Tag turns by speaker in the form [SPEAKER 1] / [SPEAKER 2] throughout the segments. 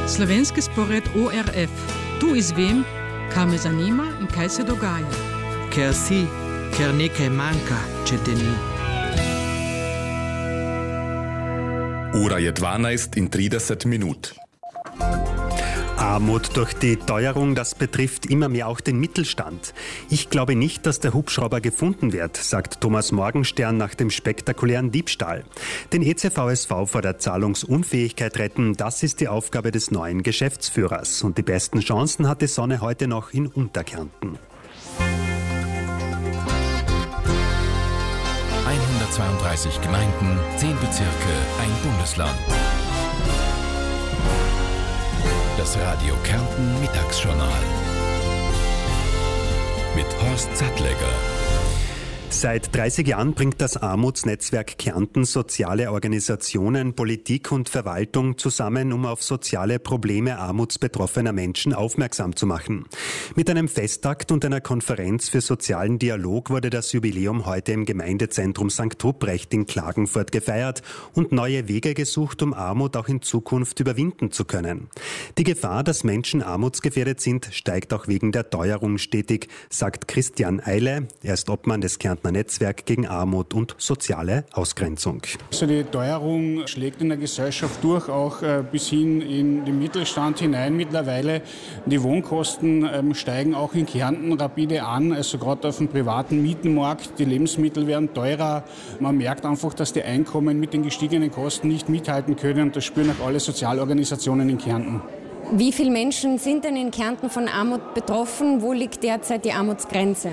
[SPEAKER 1] Slovenski spored ORF. Tu izvem, kaj me zanima in kaj se dogaja.
[SPEAKER 2] Ker si, ker nekaj manjka, če te ni.
[SPEAKER 3] Ura je 12:30.
[SPEAKER 4] Armut durch die Teuerung, das betrifft immer mehr auch den Mittelstand. Ich glaube nicht, dass der Hubschrauber gefunden wird, sagt Thomas Morgenstern nach dem spektakulären Diebstahl. Den ECVSV vor der Zahlungsunfähigkeit retten, das ist die Aufgabe des neuen Geschäftsführers. Und die besten Chancen hat die Sonne heute noch in Unterkärnten.
[SPEAKER 5] 132 Gemeinden, 10 Bezirke, ein Bundesland. Das Radio Kärnten Mittagsjournal mit Horst Sattlegger.
[SPEAKER 4] Seit 30 Jahren bringt das Armutsnetzwerk Kärnten soziale Organisationen, Politik und Verwaltung zusammen, um auf soziale Probleme armutsbetroffener Menschen aufmerksam zu machen. Mit einem Festtakt und einer Konferenz für sozialen Dialog wurde das Jubiläum heute im Gemeindezentrum St. Ruprecht in Klagenfurt gefeiert und neue Wege gesucht, um Armut auch in Zukunft überwinden zu können. Die Gefahr, dass Menschen armutsgefährdet sind, steigt auch wegen der Teuerung stetig, sagt Christian Eile. Er ist Obmann des Kärntner Netzwerk gegen Armut und soziale Ausgrenzung.
[SPEAKER 6] Also die Teuerung schlägt in der Gesellschaft durch, auch bis hin in den Mittelstand hinein mittlerweile. Die Wohnkosten steigen auch in Kärnten rapide an, also gerade auf dem privaten Mietenmarkt. Die Lebensmittel werden teurer. Man merkt einfach, dass die Einkommen mit den gestiegenen Kosten nicht mithalten können, und das spüren auch alle Sozialorganisationen in Kärnten.
[SPEAKER 7] Wie viele Menschen sind denn in Kärnten von Armut betroffen? Wo liegt derzeit die Armutsgrenze?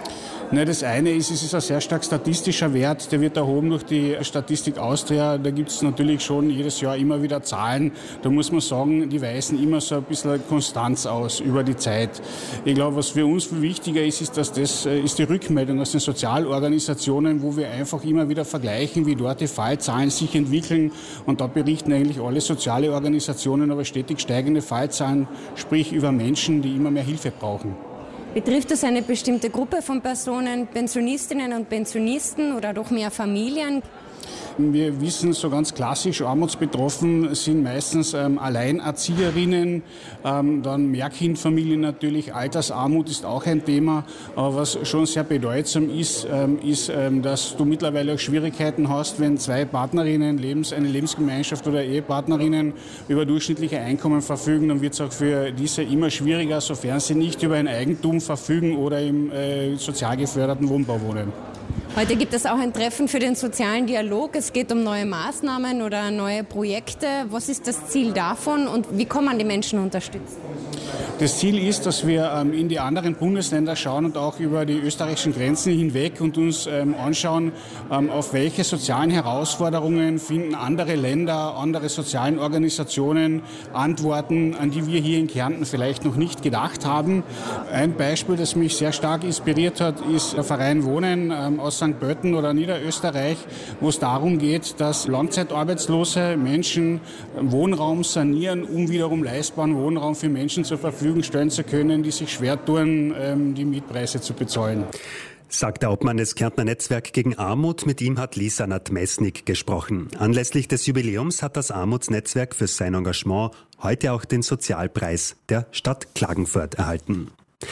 [SPEAKER 6] Das eine ist, es ist ein sehr stark statistischer Wert, der wird erhoben durch die Statistik Austria. Da gibt es natürlich schon jedes Jahr immer wieder Zahlen. Da muss man sagen, die weisen immer so ein bisschen Konstanz aus über die Zeit. Ich glaube, was für uns viel wichtiger ist, ist die Rückmeldung aus den Sozialorganisationen, wo wir einfach immer wieder vergleichen, wie dort die Fallzahlen sich entwickeln. Und da berichten eigentlich alle soziale Organisationen über stetig steigende Fallzahlen, sprich über Menschen, die immer mehr Hilfe brauchen.
[SPEAKER 7] Betrifft es eine bestimmte Gruppe von Personen, Pensionistinnen und Pensionisten oder doch mehr Familien?
[SPEAKER 6] Wir wissen, so ganz klassisch armutsbetroffen sind meistens Alleinerzieherinnen, dann Mehrkindfamilien natürlich, Altersarmut ist auch ein Thema. Aber was schon sehr bedeutsam ist, dass du mittlerweile auch Schwierigkeiten hast, wenn zwei Partnerinnen, eine Lebensgemeinschaft oder Ehepartnerinnen über durchschnittliche Einkommen verfügen, dann wird es auch für diese immer schwieriger, sofern sie nicht über ein Eigentum verfügen oder im sozial geförderten Wohnbau wohnen.
[SPEAKER 7] Heute gibt es auch ein Treffen für den sozialen Dialog. Es geht um neue Maßnahmen oder neue Projekte. Was ist das Ziel davon und wie kann man die Menschen unterstützen?
[SPEAKER 6] Das Ziel ist, dass wir in die anderen Bundesländer schauen und auch über die österreichischen Grenzen hinweg und uns anschauen, auf welche sozialen Herausforderungen finden andere Länder, andere sozialen Organisationen Antworten, an die wir hier in Kärnten vielleicht noch nicht gedacht haben. Ein Beispiel, das mich sehr stark inspiriert hat, ist der Verein Wohnen aus St. Pölten oder Niederösterreich, wo es darum geht, dass langzeitarbeitslose Menschen Wohnraum sanieren, um wiederum leistbaren Wohnraum für Menschen zur Verfügung stellen zu können, die sich schwer tun, die Mietpreise zu bezahlen.
[SPEAKER 4] Sagt der Obmann des Kärntner Netzwerk gegen Armut. Mit ihm hat Lisa Nadmesnik gesprochen. Anlässlich des Jubiläums hat das Armutsnetzwerk für sein Engagement heute auch den Sozialpreis der Stadt Klagenfurt erhalten.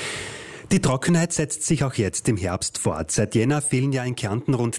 [SPEAKER 4] Die Trockenheit setzt sich auch jetzt im Herbst fort. Seit Jänner fehlen ja in Kärnten rund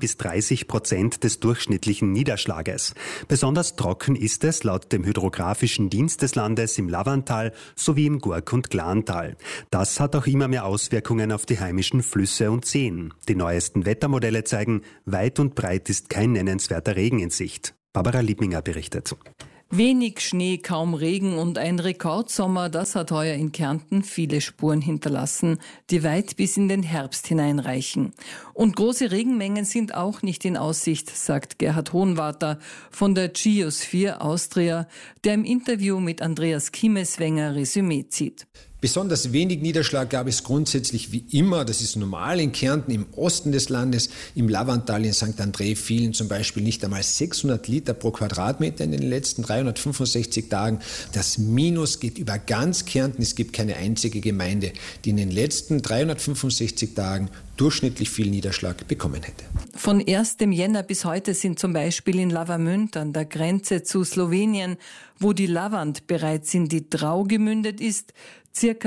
[SPEAKER 4] 10-30% des durchschnittlichen Niederschlages. Besonders trocken ist es laut dem Hydrographischen Dienst des Landes im Lavantal sowie im Gurk- und Glantal. Das hat auch immer mehr Auswirkungen auf die heimischen Flüsse und Seen. Die neuesten Wettermodelle zeigen, weit und breit ist kein nennenswerter Regen in Sicht. Barbara Liebminger berichtet.
[SPEAKER 8] Wenig Schnee, kaum Regen und ein Rekordsommer, das hat heuer in Kärnten viele Spuren hinterlassen, die weit bis in den Herbst hineinreichen. Und große Regenmengen sind auch nicht in Aussicht, sagt Gerhard Hohenwarter von der Geosphere Austria, der im Interview mit Andreas Kiemeswenger Resümee zieht.
[SPEAKER 9] Besonders wenig Niederschlag gab es grundsätzlich wie immer, das ist normal in Kärnten, im Osten des Landes, im Lavantal in St. André fielen zum Beispiel nicht einmal 600 Liter pro Quadratmeter in den letzten 365 Tagen. Das Minus geht über ganz Kärnten, es gibt keine einzige Gemeinde, die in den letzten 365 Tagen durchschnittlich viel Niederschlag bekommen hätte.
[SPEAKER 8] Von 1. Jänner bis heute sind zum Beispiel in Lavamünd an der Grenze zu Slowenien, wo die Lavand bereits in die Drau gemündet ist, circa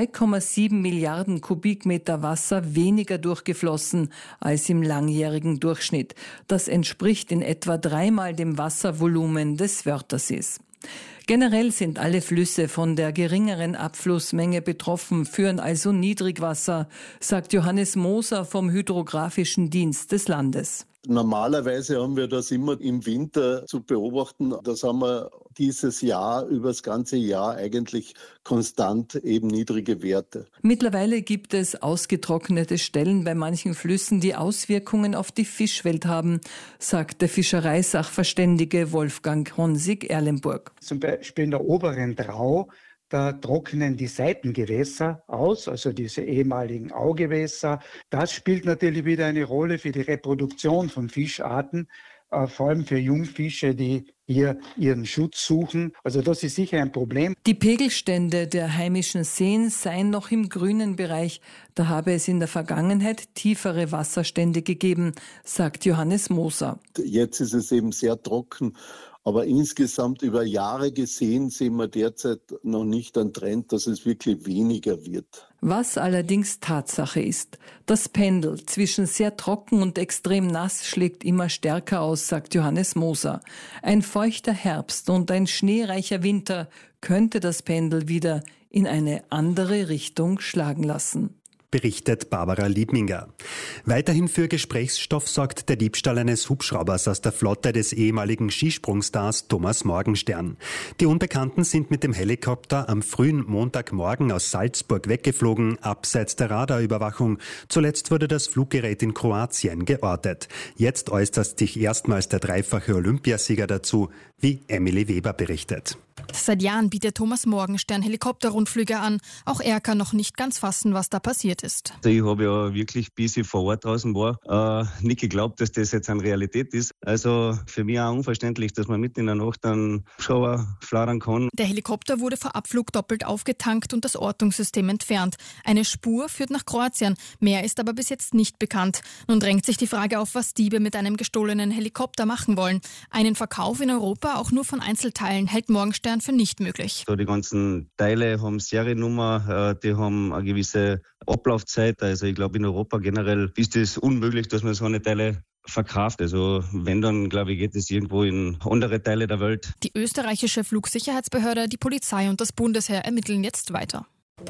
[SPEAKER 8] 2,7 Milliarden Kubikmeter Wasser weniger durchgeflossen als im langjährigen Durchschnitt. Das entspricht in etwa 3-mal dem Wasservolumen des Wörthersees. Generell sind alle Flüsse von der geringeren Abflussmenge betroffen, führen also Niedrigwasser, sagt Johannes Moser vom Hydrographischen Dienst des Landes.
[SPEAKER 10] Normalerweise haben wir das immer im Winter zu beobachten. Das haben wir dieses Jahr, über das ganze Jahr eigentlich konstant eben niedrige Werte.
[SPEAKER 8] Mittlerweile gibt es ausgetrocknete Stellen bei manchen Flüssen, die Auswirkungen auf die Fischwelt haben, sagt der Fischereisachverständige Wolfgang Honsig-Erlenburg.
[SPEAKER 11] Zum Beispiel in der oberen Drau, da trocknen die Seitengewässer aus, also diese ehemaligen Augewässer. Das spielt natürlich wieder eine Rolle für die Reproduktion von Fischarten, vor allem für Jungfische, die hier ihren Schutz suchen. Also das ist sicher ein Problem.
[SPEAKER 8] Die Pegelstände der heimischen Seen seien noch im grünen Bereich. Da habe es in der Vergangenheit tiefere Wasserstände gegeben, sagt Johannes Moser.
[SPEAKER 10] Jetzt ist es eben sehr trocken. Aber insgesamt über Jahre gesehen sehen wir derzeit noch nicht einen Trend, dass es wirklich weniger wird.
[SPEAKER 8] Was allerdings Tatsache ist, das Pendel zwischen sehr trocken und extrem nass schlägt immer stärker aus, sagt Johannes Moser. Ein feuchter Herbst und ein schneereicher Winter könnte das Pendel wieder in eine andere Richtung schlagen lassen.
[SPEAKER 4] Berichtet Barbara Liebminger. Weiterhin für Gesprächsstoff sorgt der Diebstahl eines Hubschraubers aus der Flotte des ehemaligen Skisprungstars Thomas Morgenstern. Die Unbekannten sind mit dem Helikopter am frühen Montagmorgen aus Salzburg weggeflogen, abseits der Radarüberwachung. Zuletzt wurde das Fluggerät in Kroatien geortet. Jetzt äußert sich erstmals der dreifache Olympiasieger dazu, wie Emily Weber berichtet.
[SPEAKER 12] Seit Jahren bietet Thomas Morgenstern Helikopterrundflüge an. Auch er kann noch nicht ganz fassen, was da passiert ist.
[SPEAKER 13] Ich habe ja wirklich, bis ich vor Ort draußen war, nicht geglaubt, dass das jetzt eine Realität ist. Also für mich auch unverständlich, dass man mitten in der Nacht einen Hubschrauber flattern kann.
[SPEAKER 12] Der Helikopter wurde vor Abflug doppelt aufgetankt und das Ortungssystem entfernt. Eine Spur führt nach Kroatien. Mehr ist aber bis jetzt nicht bekannt. Nun drängt sich die Frage auf, was Diebe mit einem gestohlenen Helikopter machen wollen. Einen Verkauf in Europa, auch nur von Einzelteilen, hält Morgenstern für nicht möglich.
[SPEAKER 13] So, die ganzen Teile haben Seriennummer, die haben eine gewisse Ablaufzeit. Also ich glaube, in Europa generell ist es unmöglich, dass man so eine Teile verkauft. Also wenn, dann glaube ich, geht es irgendwo in andere Teile der Welt.
[SPEAKER 12] Die österreichische Flugsicherheitsbehörde, die Polizei und das Bundesheer ermitteln jetzt weiter.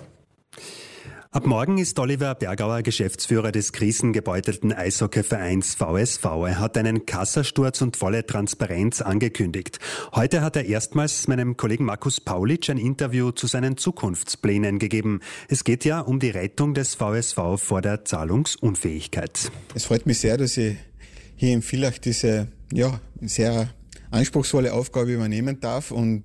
[SPEAKER 4] Ab morgen ist Oliver Bergauer Geschäftsführer des krisengebeutelten Eishockeyvereins VSV. Er hat einen Kassasturz und volle Transparenz angekündigt. Heute hat er erstmals meinem Kollegen Markus Paulitsch ein Interview zu seinen Zukunftsplänen gegeben. Es geht ja um die Rettung des VSV vor der Zahlungsunfähigkeit.
[SPEAKER 14] Es freut mich sehr, dass ich hier in Villach diese sehr anspruchsvolle Aufgabe übernehmen darf. Und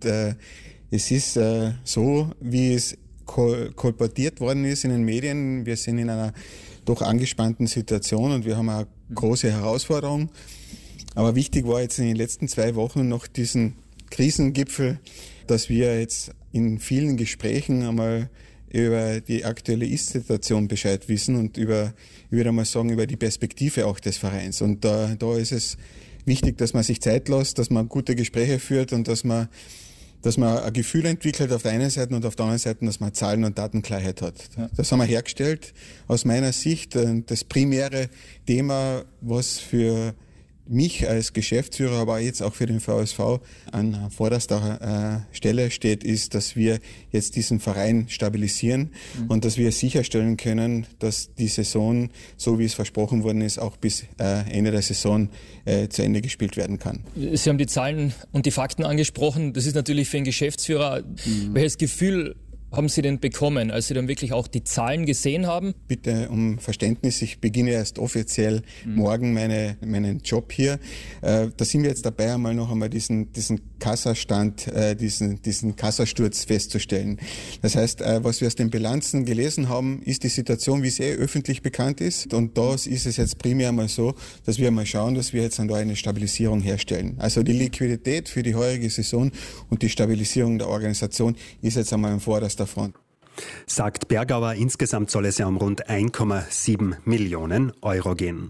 [SPEAKER 14] es ist so, wie es kolportiert worden ist in den Medien. Wir sind in einer doch angespannten Situation und wir haben eine große Herausforderung. Aber wichtig war jetzt in den letzten 2 Wochen noch diesen Krisengipfel, dass wir jetzt in vielen Gesprächen einmal über die aktuelle Ist-Situation Bescheid wissen und ich würde mal sagen, über die Perspektive auch des Vereins. Und da ist es wichtig, dass man sich Zeit lässt, dass man gute Gespräche führt und dass man ein Gefühl entwickelt auf der einen Seite und auf der anderen Seite, dass man Zahlen- und Datenklarheit hat. Ja. Das haben wir hergestellt. Aus meiner Sicht das primäre Thema, was für mich als Geschäftsführer, aber jetzt auch für den VSV an vorderster Stelle steht, ist, dass wir jetzt diesen Verein stabilisieren und dass wir sicherstellen können, dass die Saison, so wie es versprochen worden ist, auch bis Ende der Saison zu Ende gespielt werden kann.
[SPEAKER 15] Sie haben die Zahlen und die Fakten angesprochen. Das ist natürlich für einen Geschäftsführer. Welches Gefühl haben Sie denn bekommen, als Sie dann wirklich auch die Zahlen gesehen haben?
[SPEAKER 14] Bitte um Verständnis, ich beginne erst offiziell morgen meinen Job hier. Da sind wir jetzt dabei, einmal diesen Kassastand, diesen Kassasturz festzustellen. Das heißt, was wir aus den Bilanzen gelesen haben, ist die Situation, wie sie öffentlich bekannt ist. Und da ist es jetzt primär mal so, dass wir mal schauen, dass wir jetzt da eine Stabilisierung herstellen. Also die Liquidität für die heurige Saison und die Stabilisierung der Organisation ist jetzt einmal im vorderster Front.
[SPEAKER 4] sagt Bergauer. Insgesamt soll es ja um rund 1,7 Millionen Euro gehen.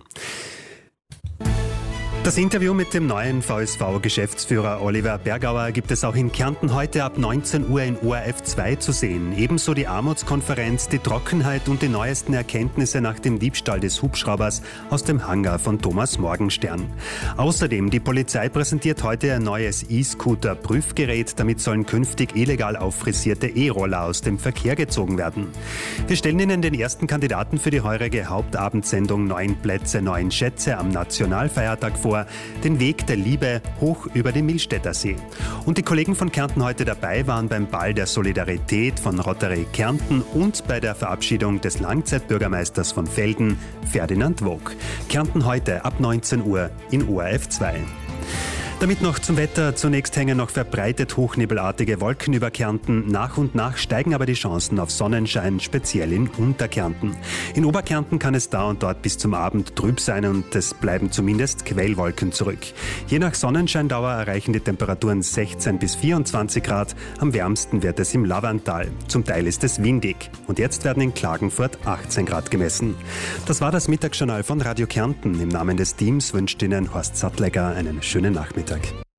[SPEAKER 4] Das Interview mit dem neuen VSV-Geschäftsführer Oliver Bergauer gibt es auch in Kärnten heute ab 19 Uhr in ORF 2 zu sehen. Ebenso die Armutskonferenz, die Trockenheit und die neuesten Erkenntnisse nach dem Diebstahl des Hubschraubers aus dem Hangar von Thomas Morgenstern. Außerdem, die Polizei präsentiert heute ein neues E-Scooter-Prüfgerät. Damit sollen künftig illegal auffrisierte E-Roller aus dem Verkehr gezogen werden. Wir stellen Ihnen den ersten Kandidaten für die heurige Hauptabendsendung 9 Plätze, 9 Schätze am Nationalfeiertag vor. Den Weg der Liebe hoch über den Millstätter See. Und die Kollegen von Kärnten heute dabei waren beim Ball der Solidarität von Rotary Kärnten und bei der Verabschiedung des Langzeitbürgermeisters von Velden, Ferdinand Wog. Kärnten heute ab 19 Uhr in ORF 2. Damit noch zum Wetter. Zunächst hängen noch verbreitet hochnebelartige Wolken über Kärnten. Nach und nach steigen aber die Chancen auf Sonnenschein, speziell in Unterkärnten. In Oberkärnten kann es da und dort bis zum Abend trüb sein und es bleiben zumindest Quellwolken zurück. Je nach Sonnenscheindauer erreichen die Temperaturen 16 bis 24 Grad. Am wärmsten wird es im Lavanttal. Zum Teil ist es windig. Und jetzt werden in Klagenfurt 18 Grad gemessen. Das war das Mittagsjournal von Radio Kärnten. Im Namen des Teams wünscht Ihnen Horst Sattlegger einen schönen Nachmittag.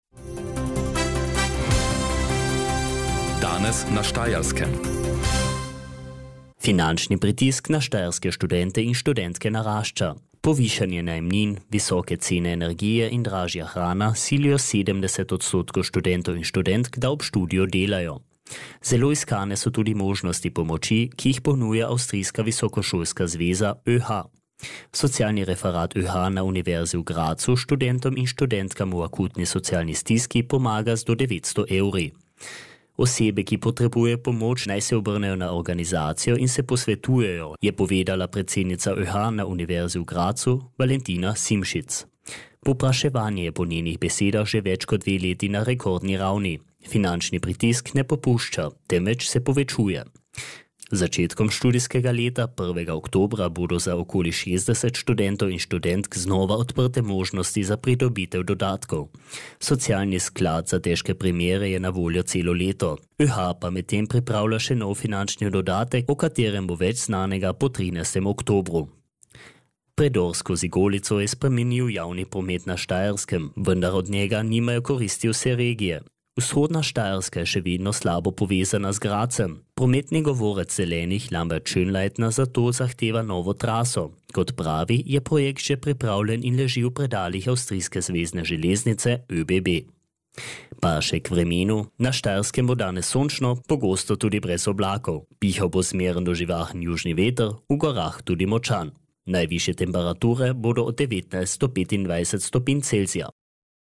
[SPEAKER 3] Danes na Štajerskem.
[SPEAKER 16] Finančni pritisk na štajerske študente in študentke narašča. Povišanje najemnin, visoke cene energije in dražja hrana silijo 70% študentov in študentk, da ob študiju delajo. Zelo iskane so tudi možnosti pomoči, ki jih ponuja Avstrijska visokošolska zveza ÖH. Socialni referat ÖH na Univerzi v Gracu študentom in študentkam v akutni socialni stiski pomaga z do 900 evri. Osebe, ki potrebuje pomoč, naj se obrnejo na organizacijo in se posvetujejo, je povedala predsednica ÖH na Univerzi v Gracu Valentina Simšic. Popraševanje je po njenih besedah že več kot 2 leti na rekordni ravni. Finančni pritisk ne popušča, temveč se povečuje. Začetkom študijskega leta, 1. oktobra, bodo za okoli 60 študentov in študentk znova odprte možnosti za pridobitev dodatkov. Socialni sklad za težke primere je na voljo celo leto. ÖH pa medtem pripravlja še nov finančni dodatek, o katerem bo več znanega po 13. oktobru. Predor skozi Golico je spremenil javni promet na Štajerskem, vendar od njega nimajo koristi vse regije. Vzhodna Štajerska je še vedno slabo povezana z Gracem. Prometni govorec zelenih Lambert Schönleitner zato zahteva novo traso. Kot pravi, je projekt že pripravljen in leži v predalih Avstrijske zvezne železnice ÖBB. Pa še k vremenu. Na Štajerskem bo danes sončno, pogosto tudi brez oblakov. Pihal bo zmeren do živahen južni veter, v gorah tudi močan. Najvišje temperature bodo od 19 do 25 stopinj Celzija.